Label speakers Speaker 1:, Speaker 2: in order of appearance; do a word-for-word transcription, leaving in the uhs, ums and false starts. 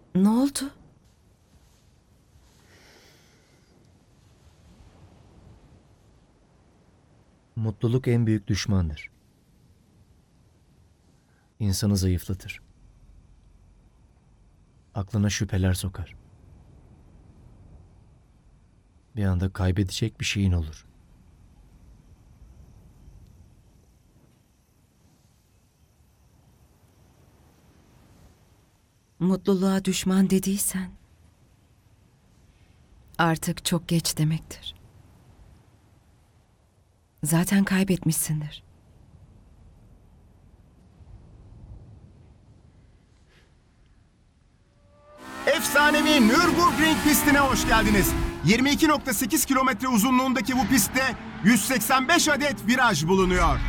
Speaker 1: Ne oldu?
Speaker 2: Mutluluk en büyük düşmandır. İnsanı zayıflatır. Aklına şüpheler sokar. Bir anda kaybedecek bir şeyin olur.
Speaker 1: Mutluluğa düşman dediysen artık çok geç demektir. Zaten kaybetmişsindir.
Speaker 3: Efsanevi Nürburgring pistine hoş geldiniz. yirmi iki nokta sekiz kilometre uzunluğundaki bu pistte yüz seksen beş adet viraj bulunuyor.